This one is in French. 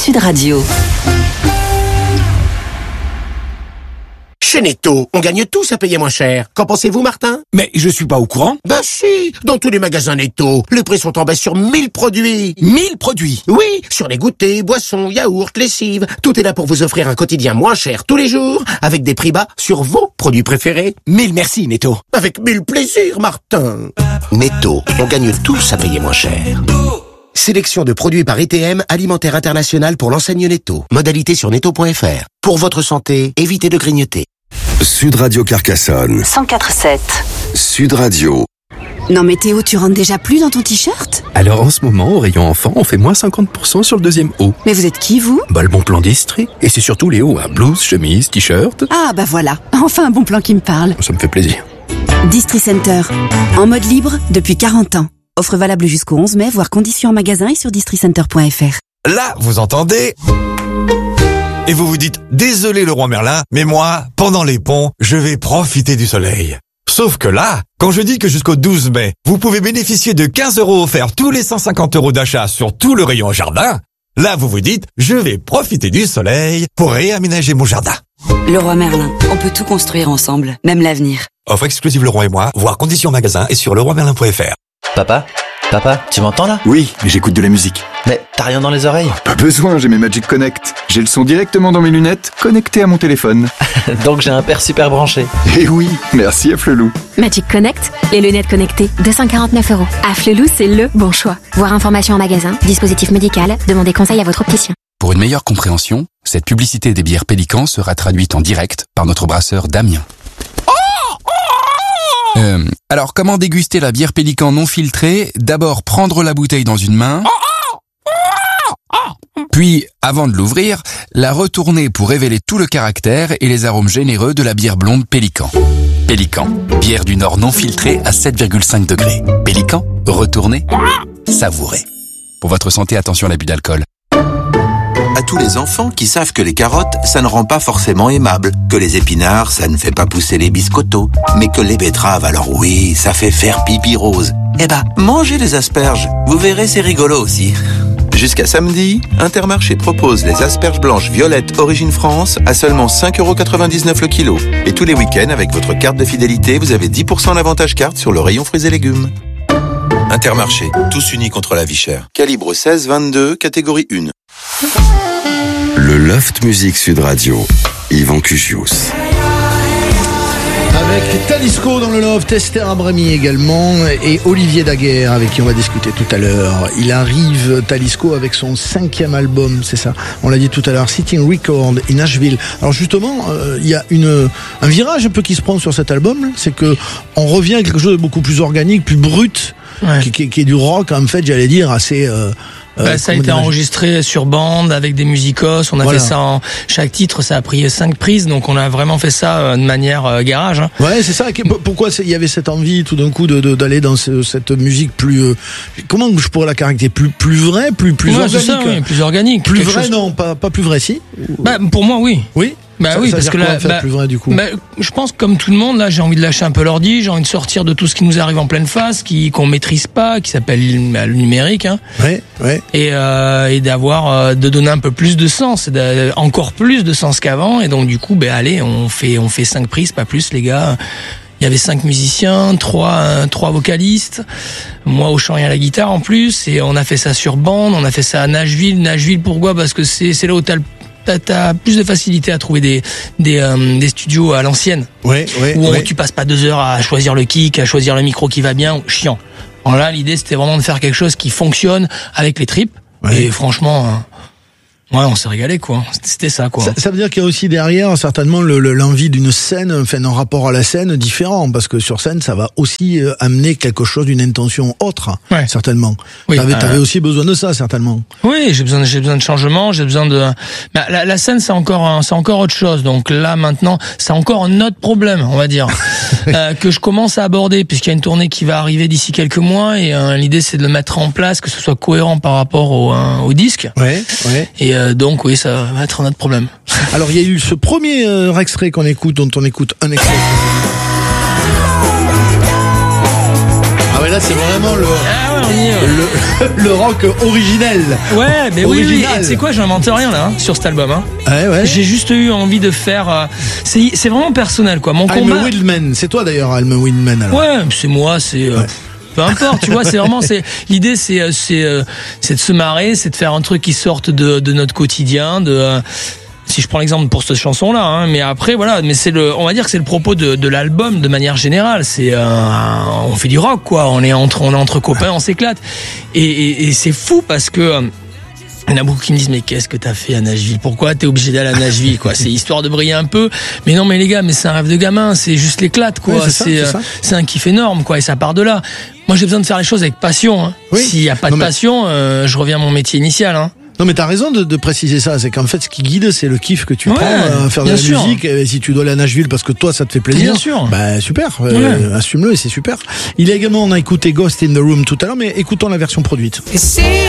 Sud Radio. Chez Netto, on gagne tous à payer moins cher. Qu'en pensez-vous, Martin? Mais je suis pas au courant. Ben si, dans tous les magasins Netto, les prix sont en baisse sur 1000 produits. 1000 produits? Oui, sur les goûters, boissons, yaourts, lessives. Tout est là pour vous offrir un quotidien moins cher tous les jours, avec des prix bas sur vos produits préférés. 1000 merci, Netto. Avec 1000 plaisirs, Martin. Netto, on gagne tous à payer moins cher. Sélection de produits par ETM, Alimentaire International pour l'enseigne Netto. Modalité sur netto.fr. Pour votre santé, évitez de grignoter. Sud Radio Carcassonne. 104.7. Sud Radio. Non mais Théo, tu rentres déjà plus dans ton t-shirt? Alors en ce moment, au rayon enfant, on fait moins 50% sur le deuxième haut. Mais vous êtes qui, vous? Le bon plan d'Estrie. Et c'est surtout les hauts, blouse, chemise, t-shirt. Ah bah voilà, enfin un bon plan qui me parle. Ça me fait plaisir. Distri Center, en mode libre depuis 40 ans. Offre valable jusqu'au 11 mai, voire conditions en magasin et sur districenter.fr. Là, vous entendez? Et vous vous dites, désolé Leroy Merlin, mais moi, pendant les ponts, je vais profiter du soleil. Sauf que là, quand je dis que jusqu'au 12 mai, vous pouvez bénéficier de 15 € offerts tous les 150 € d'achat sur tout le rayon jardin, là vous vous dites, je vais profiter du soleil pour réaménager mon jardin. Leroy Merlin, on peut tout construire ensemble, même l'avenir. Offre exclusive Leroy et moi, voir conditions magasin et sur leroymerlin.fr. Papa, tu m'entends là? Oui, mais j'écoute de la musique. Mais t'as rien dans les oreilles? Pas besoin, j'ai mes Magic Connect. J'ai le son directement dans mes lunettes, connecté à mon téléphone. Donc j'ai un père super branché. Eh oui, merci à Flelou. Magic Connect, les lunettes connectées, 249 €. À Flelou, c'est le bon choix. Voir information en magasin, dispositif médical, demandez conseil à votre opticien. Pour une meilleure compréhension, cette publicité des bières Pélican sera traduite en direct par notre brasseur Damien. Alors, comment déguster la bière Pélican non filtrée? D'abord, prendre la bouteille dans une main, puis, avant de l'ouvrir, la retourner pour révéler tout le caractère et les arômes généreux de la bière blonde Pélican. Pélican, bière du Nord non filtrée à 7,5 degrés. Pélican, retournez, savourez. Pour votre santé, attention à l'abus d'alcool. À tous les enfants qui savent que les carottes, ça ne rend pas forcément aimable, que les épinards, ça ne fait pas pousser les biscottos, mais que les betteraves, alors oui, ça fait faire pipi rose. Eh ben, mangez les asperges, vous verrez, c'est rigolo aussi. Jusqu'à samedi, Intermarché propose les asperges blanches violettes Origine France à seulement 5,99 € le kilo. Et tous les week-ends, avec votre carte de fidélité, vous avez 10% d'avantage carte sur le rayon fruits et légumes. Intermarché, tous unis contre la vie chère. Calibre 16-22, catégorie 1. Le Loft Music Sud Radio. Yvan Cugius. Avec Talisco dans le Loft, Esther Abrami également et Olivier Daguerre avec qui on va discuter tout à l'heure. Il arrive, Talisco, avec son 5e album, c'est ça, on l'a dit tout à l'heure, Sitting Record in Nashville. Alors justement, il y a un virage un peu qui se prend sur cet album, c'est que on revient à quelque chose de beaucoup plus organique, plus brut, ouais. qui est du rock en fait, j'allais dire, assez... ça a été enregistré sur bande avec des musicos. On a fait ça chaque titre, ça a pris 5 prises, donc on a vraiment fait ça de manière garage. Hein. Ouais, c'est ça. Pourquoi il y avait cette envie tout d'un coup d'aller dans cette musique plus comment je pourrais la caractériser, plus vrai, plus organique. C'est ça, oui, plus organique. Plus vrai, non, pas plus vrai, si. Pour moi, oui. Oui. Bah ça, oui, ça parce que là, plus vrai, du coup. Je pense que comme tout le monde, là, j'ai envie de lâcher un peu l'ordi, j'ai envie de sortir de tout ce qui nous arrive en pleine face, qu'on maîtrise pas, qui s'appelle le numérique, hein. Ouais. Et d'avoir, de donner un peu plus de sens, encore plus de sens qu'avant. Et donc, du coup, allez, on fait 5 prises, pas plus, les gars. Il y avait 5 musiciens, 3 vocalistes, moi au chant et à la guitare en plus, et on a fait ça sur bande, on a fait ça à Nashville. Nashville, pourquoi? Parce que c'est là où t'as plus de facilité à trouver des studios à l'ancienne. Où tu passes pas 2 heures à choisir le kick, à choisir le micro qui va bien, chiant. Alors là, l'idée c'était vraiment de faire quelque chose qui fonctionne avec les tripes. Ouais. Et franchement, on s'est régalé, quoi. C'était ça, quoi. Ça veut dire qu'il y a aussi derrière, certainement, l'envie d'une scène, enfin, un rapport à la scène différent, parce que sur scène, ça va aussi amener quelque chose d'une intention autre, certainement. Oui, t'avais aussi besoin de ça, certainement. Oui, j'ai besoin de changement, j'ai besoin de, la scène, c'est encore autre chose. Donc là, maintenant, c'est encore un autre problème, on va dire, que je commence à aborder, puisqu'il y a une tournée qui va arriver d'ici quelques mois, et l'idée, c'est de le mettre en place, que ce soit cohérent par rapport au disque. Et donc oui, ça va être un autre problème. Alors il y a eu ce premier extrait dont on écoute un extrait. Ah ouais, là c'est vraiment le... on y est. Le rock originel. Ouais, mais oui. Et tu sais quoi, j'invente rien là, sur cet album. Hein. Ouais. J'ai juste eu envie de faire. C'est vraiment personnel, quoi. Mon combat. I'm a Wildman. C'est toi d'ailleurs, I'm a Wildman. Alors. Ouais, c'est moi, c'est. Peu importe, tu vois, c'est vraiment, l'idée, c'est de se marrer, c'est de faire un truc qui sorte de notre quotidien, si je prends l'exemple pour cette chanson-là, hein, mais après, voilà, mais on va dire que c'est le propos de l'album de manière générale. On fait du rock, quoi. On est entre copains, on s'éclate. Et c'est fou parce que, il y en a beaucoup qui me disent, mais qu'est-ce que t'as fait à Nashville? Pourquoi t'es obligé d'aller à Nashville, quoi? C'est histoire de briller un peu. Mais non, mais les gars, mais c'est un rêve de gamin. C'est juste l'éclate, quoi. Ouais, c'est un kiff énorme, quoi. Et ça part de là. Moi, j'ai besoin de faire les choses avec passion, hein. Oui. S'il y a pas de passion, je reviens à mon métier initial, hein. Non mais t'as raison de préciser ça, c'est qu'en fait ce qui guide c'est le kiff que tu prends à faire de la musique, et si tu dois aller à Nashville parce que toi ça te fait plaisir, bien sûr. Bah super, assume-le et c'est super. On a écouté Ghost in the Room tout à l'heure, mais écoutons la version produite. You see